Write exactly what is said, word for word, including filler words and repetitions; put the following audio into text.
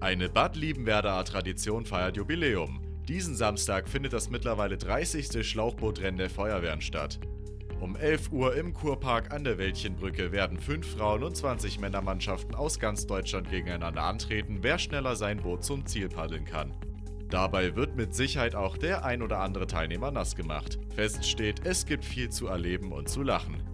Eine Bad Liebenwerdaer Tradition feiert Jubiläum. Diesen Samstag findet das mittlerweile dreißigste Schlauchbootrennen der Feuerwehren statt. Um elf Uhr im Kurpark an der Wäldchenbrücke werden fünf Frauen- und zwanzig Männermannschaften aus ganz Deutschland gegeneinander antreten, wer schneller sein Boot zum Ziel paddeln kann. Dabei wird mit Sicherheit auch der ein oder andere Teilnehmer nass gemacht. Fest steht, es gibt viel zu erleben und zu lachen.